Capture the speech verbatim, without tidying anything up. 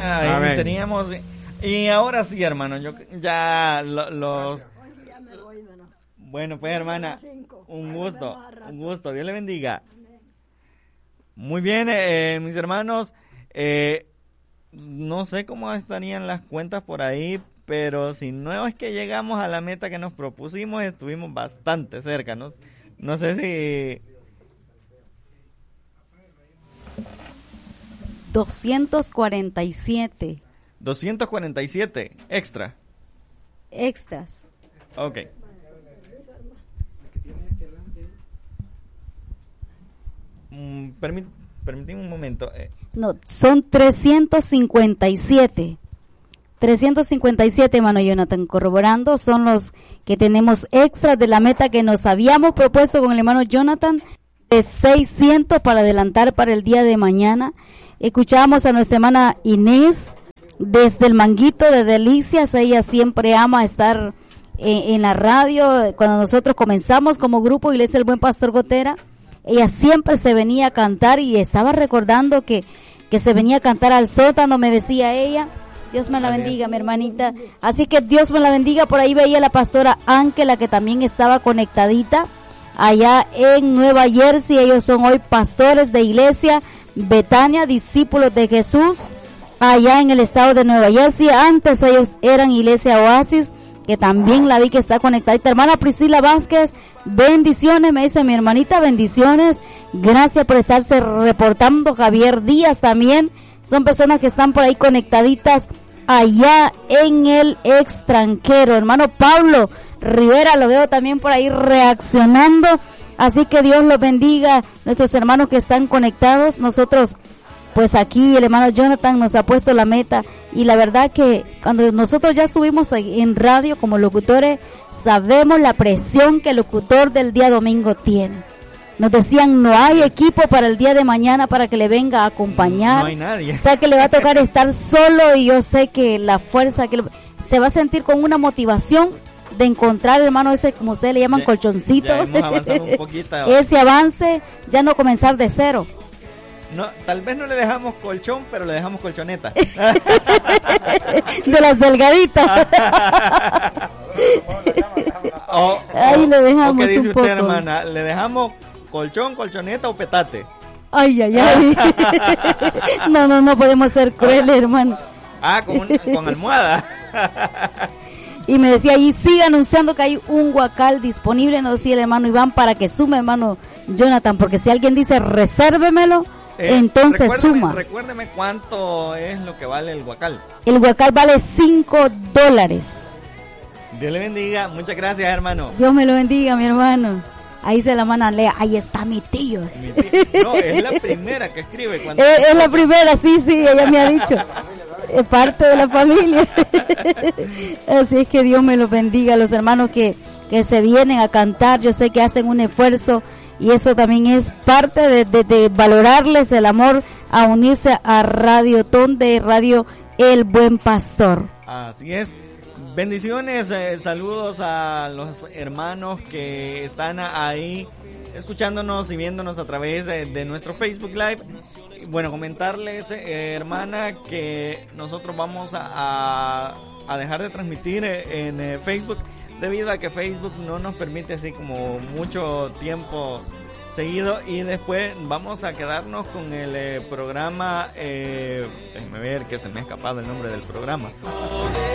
Ahí Amén. teníamos. Y ahora sí, hermano, yo ya lo- los... Bueno, pues, hermana, un gusto, un gusto. Dios le bendiga. Muy bien, eh, mis hermanos. Eh, no sé cómo estarían las cuentas por ahí, pero si no es que llegamos a la meta que nos propusimos, estuvimos bastante cerca, ¿no? No sé si... doscientos cuarenta y siete doscientos cuarenta y siete extra. extras. Ok. Mm, permí- permíteme un momento. Eh, No, son trescientos cincuenta y siete. trescientos cincuenta y siete, hermano Jonathan, corroborando, son los que tenemos extras de la meta que nos habíamos propuesto con el hermano Jonathan, de seiscientos para adelantar para el día de mañana. Escuchábamos a nuestra hermana Inés desde el Manguito de Delicias. Ella siempre ama estar en, en la radio. Cuando nosotros comenzamos como grupo Iglesia El Buen Pastor Gotera, ella siempre se venía a cantar y estaba recordando que, que se venía a cantar al sótano, me decía ella. Dios me la bendiga, mi hermanita. Así que Dios me la bendiga. Por ahí veía la pastora Ángela, que también estaba conectadita allá en Nueva Jersey. Ellos son hoy pastores de Iglesia Betania, discípulos de Jesús, allá en el estado de Nueva Jersey. Antes ellos eran Iglesia Oasis, que también la vi que está conectadita. Hermana Priscila Vázquez, bendiciones, me dice mi hermanita, bendiciones. Gracias por estarse reportando. Javier Díaz también. Son personas que están por ahí conectaditas allá en el extranjero. Hermano Pablo Rivera, lo veo también por ahí reaccionando. Así que Dios los bendiga, nuestros hermanos que están conectados. Nosotros, pues aquí el hermano Jonathan nos ha puesto la meta. Y la verdad que cuando nosotros ya estuvimos en radio como locutores, sabemos la presión que el locutor del día domingo tiene. Nos decían, no hay equipo para el día de mañana para que le venga a acompañar. No hay nadie. O sea que le va a tocar estar solo, y yo sé que la fuerza que le, se va a sentir con una motivación de encontrar, hermano, ese, como ustedes le llaman, Ya- colchoncito. ya hemos avanzado un poquito. Ese avance, ya no comenzar de cero. No, tal vez no le dejamos colchón, pero le dejamos colchoneta. De las delgaditas. O, Ahí o- le dejamos o ¿qué dice un usted, poco. hermana? ¿Le dejamos colchón, colchoneta o petate? Ay, ay, ay. No, no, no podemos ser crueles, hermano. Ah, con, un- con almohada. Y me decía, y sigue anunciando que hay un guacal disponible, nos decía el hermano Iván, para que sume, hermano Jonathan, porque si alguien dice resérvemelo, Eh, entonces recuérdeme- suma. Recuérdeme cuánto es lo que vale el guacal. El guacal vale cinco dólares. Dios le bendiga. Muchas gracias, hermano. Dios me lo bendiga, mi hermano. Ahí se la manda Lea, ahí está mi tío. Mi tía- No, es la primera que escribe. Cuando Es, es la primera, sí, sí, ella me ha dicho. Es parte de la familia. Así es que Dios me los bendiga. Los hermanos que, que se vienen a cantar, yo sé que hacen un esfuerzo, y eso también es parte de, de, de valorarles el amor a unirse a Radio Ton de Radio El Buen Pastor. Así es. Bendiciones, eh, saludos a los hermanos que están ahí escuchándonos y viéndonos a través de, de nuestro Facebook Live. Y bueno, comentarles, eh, hermana, que nosotros vamos a, a, a dejar de transmitir en eh, Facebook, debido a que Facebook no nos permite así como mucho tiempo seguido, y después vamos a quedarnos con el eh, programa, eh, déjenme ver que se me ha escapado el nombre del programa.